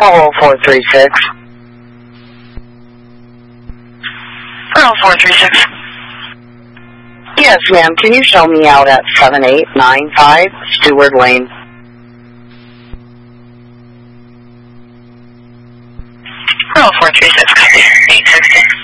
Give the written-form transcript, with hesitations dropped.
Hello, 436. Hello, 436. Yes, ma'am. Can you show me out at 7895 Stewart Lane? Hello, 436. 860.